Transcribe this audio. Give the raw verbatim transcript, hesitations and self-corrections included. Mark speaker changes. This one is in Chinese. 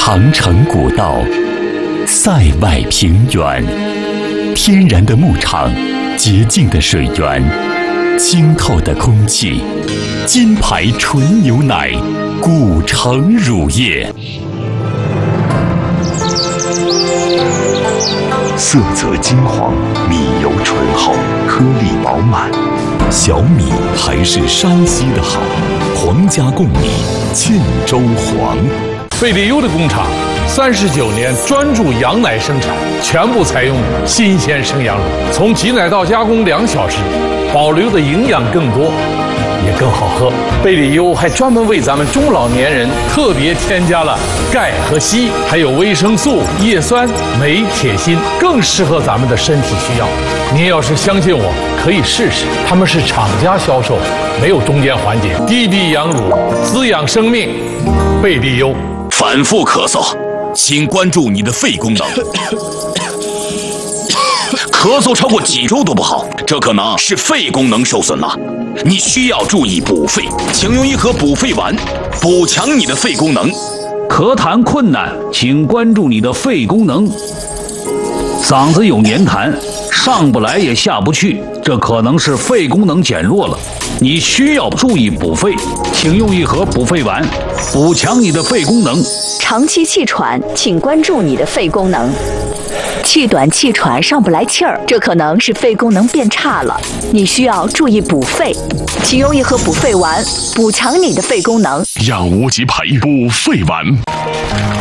Speaker 1: 长城古道，塞外平原，天然的牧场，洁净的水源，清透的空气，金牌纯牛奶，古城乳业，色泽金黄，米油醇厚，颗粒饱满。小米还是山西的好，皇家贡米，沁州黄。
Speaker 2: 贝利优的工厂三十九年专注羊奶生产，全部采用新鲜生羊乳，从挤奶到加工两小时，保留的营养更多，也更好喝。贝利优还专门为咱们中老年人特别添加了钙和硒，还有维生素、叶酸、镁、铁、锌，更适合咱们的身体需要。您要是相信我，可以试试，他们是厂家销售，没有中间环节。低地羊乳，滋养生命，贝利优。
Speaker 3: 反复咳嗽，请关注你的肺功能。咳嗽超过几周都不好，这可能是肺功能受损了。你需要注意补肺，请用一盒补肺丸，补强你的肺功能。
Speaker 4: 咳痰困难，请关注你的肺功能。嗓子有黏痰，上不来也下不去，这可能是肺功能减弱了。你需要注意补肺，请用一盒补肺丸，补强你的肺功能。
Speaker 5: 长期气喘，请关注你的肺功能。气短气喘上不来气儿，这可能是肺功能变差了，你需要注意补肺，请用一盒补肺丸，补强你的肺功能。
Speaker 1: 让无极牌补肺丸。